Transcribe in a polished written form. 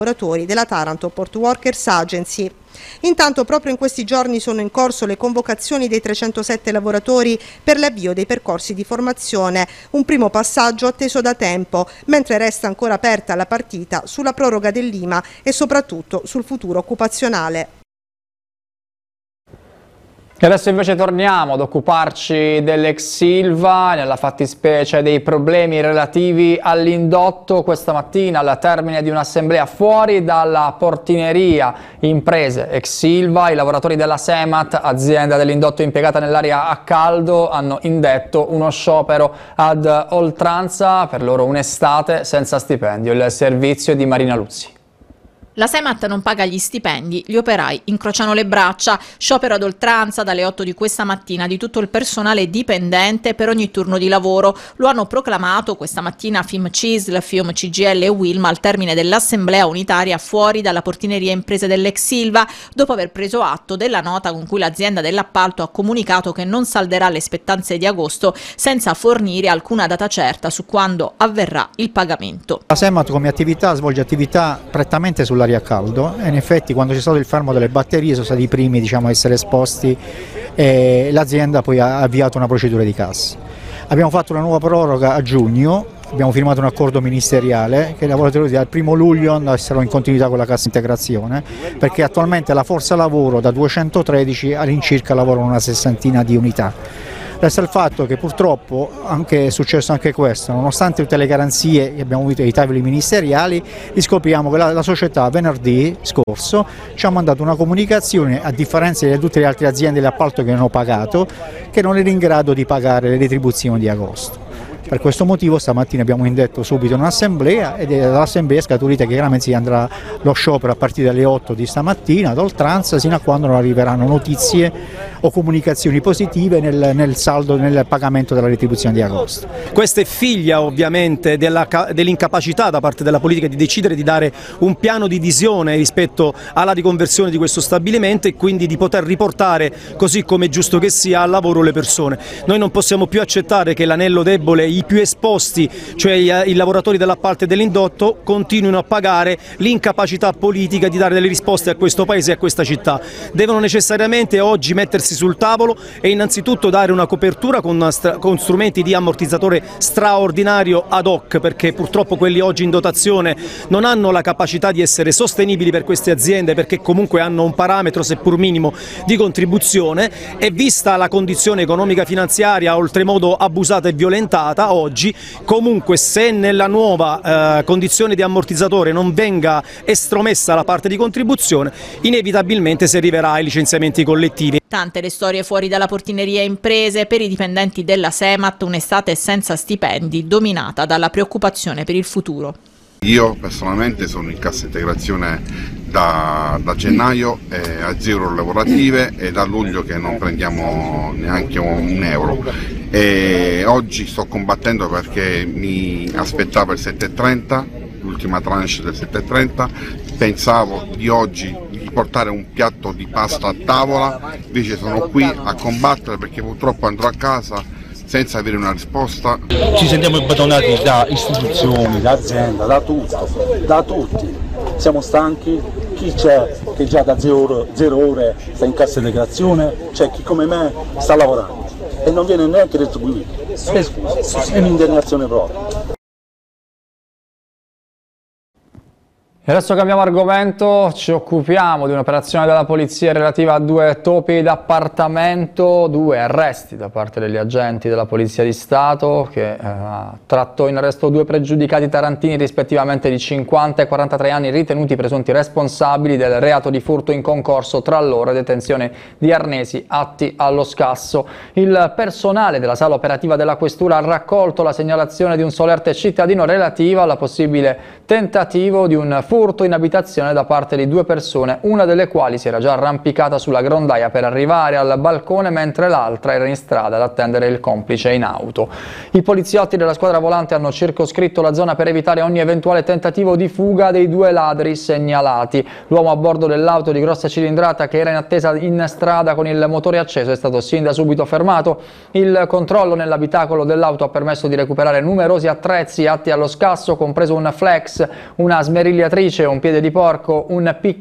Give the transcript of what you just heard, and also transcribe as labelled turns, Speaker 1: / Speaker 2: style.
Speaker 1: lavoratori della Taranto Port Workers Agency. Intanto proprio in questi giorni sono in corso le convocazioni dei 307 lavoratori per l'avvio dei percorsi di formazione, un primo passaggio atteso da tempo, mentre resta ancora aperta la partita sulla proroga dell'IMA e soprattutto sul futuro occupazionale.
Speaker 2: E adesso invece torniamo ad occuparci dell'ex Ilva, nella fattispecie dei problemi relativi all'indotto. Questa mattina, al termine di un'assemblea fuori dalla portineria imprese ex Ilva, i lavoratori della Semat, azienda dell'indotto impiegata nell'area a caldo, hanno indetto uno sciopero ad oltranza, per loro un'estate senza stipendio. Il servizio di Marina Luzzi.
Speaker 3: La Semat non paga gli stipendi, gli operai incrociano le braccia, sciopero ad oltranza dalle 8 di questa mattina di tutto il personale dipendente per ogni turno di lavoro. Lo hanno proclamato questa mattina FIM-CISL, FIOM CGIL e Wilma al termine dell'assemblea unitaria fuori dalla portineria imprese dell'ex Ilva, dopo aver preso atto della nota con cui l'azienda dell'appalto ha comunicato che non salderà le spettanze di agosto senza fornire alcuna data certa su quando avverrà il pagamento.
Speaker 4: La Semat come attività svolge attività prettamente sull'aria a caldo e in effetti quando c'è stato il fermo delle batterie sono stati i primi a essere esposti e l'azienda poi ha avviato una procedura di cassa. Abbiamo fatto una nuova proroga a giugno, abbiamo firmato un accordo ministeriale che i lavoratori dal 1° luglio essero in continuità con la cassa integrazione, perché attualmente la forza lavoro da 213 all'incirca lavorano una sessantina di unità. Resta il fatto che purtroppo è successo anche questo, nonostante tutte le garanzie che abbiamo avuto ai tavoli ministeriali, riscopriamo che la società venerdì scorso ci ha mandato una comunicazione, a differenza di tutte le altre aziende di appalto che hanno pagato, che non era in grado di pagare le retribuzioni di agosto. Per questo motivo stamattina abbiamo indetto subito un'assemblea ed è dall'assemblea scaturita che chiaramente si andrà lo sciopero a partire dalle 8 di stamattina ad oltranza sino a quando non arriveranno notizie o comunicazioni positive nel saldo, nel pagamento della retribuzione di agosto.
Speaker 5: Questa è figlia ovviamente dell'incapacità da parte della politica di decidere di dare un piano di visione rispetto alla riconversione di questo stabilimento e quindi di poter riportare, così come è giusto che sia, al lavoro le persone. Noi non possiamo più accettare che l'anello debole, i più esposti, cioè i lavoratori dell'appalto e dell'indotto, continuino a pagare l'incapacità politica di dare delle risposte a questo paese e a questa città. Devono necessariamente oggi mettersi sul tavolo e innanzitutto dare una copertura con strumenti di ammortizzatore straordinario ad hoc, perché purtroppo quelli oggi in dotazione non hanno la capacità di essere sostenibili per queste aziende, perché comunque hanno un parametro seppur minimo di contribuzione e vista la condizione economica finanziaria oltremodo abusata e violentata oggi, comunque se nella nuova condizione di ammortizzatore non venga estromessa la parte di contribuzione, inevitabilmente si arriverà ai licenziamenti collettivi.
Speaker 3: Tante le storie fuori dalla portineria imprese, per i dipendenti della Semat un'estate senza stipendi, dominata dalla preoccupazione per il futuro.
Speaker 6: Io personalmente sono in cassa integrazione da gennaio a 0 lavorative e da luglio che non prendiamo neanche un euro. E oggi sto combattendo perché mi aspettavo il 7,30, l'ultima tranche del 7,30, pensavo di oggi di portare un piatto di pasta a tavola, invece sono qui a combattere perché purtroppo andrò a casa senza avere una risposta.
Speaker 7: Ci sentiamo abbandonati da istituzioni, da azienda, da tutti. Siamo stanchi, chi c'è che già da 0 ore sta in cassa integrazione, c'è chi come me sta lavorando e non viene neanche retribuito. È un'indignazione proprio.
Speaker 2: E adesso cambiamo argomento, ci occupiamo di un'operazione della polizia relativa a 2 topi d'appartamento, 2 arresti da parte degli agenti della Polizia di Stato che trattò in arresto 2 pregiudicati tarantini rispettivamente di 50 e 43 anni ritenuti presunti responsabili del reato di furto in concorso, tra loro detenzione di arnesi atti allo scasso. Il personale della sala operativa della Questura ha raccolto la segnalazione di un solerte cittadino relativa alla possibile tentativo di un furto in abitazione da parte di 2 persone, una delle quali si era già arrampicata sulla grondaia per arrivare al balcone mentre l'altra era in strada ad attendere il complice in auto. I poliziotti della squadra volante hanno circoscritto la zona per evitare ogni eventuale tentativo di fuga dei 2 ladri segnalati. L'uomo a bordo dell'auto di grossa cilindrata che era in attesa in strada con il motore acceso è stato sin da subito fermato. Il controllo nell'abitacolo dell'auto ha permesso di recuperare numerosi attrezzi atti allo scasso, compreso un flex, una smerigliatrice lavatrice, un piede di porco, un piccolo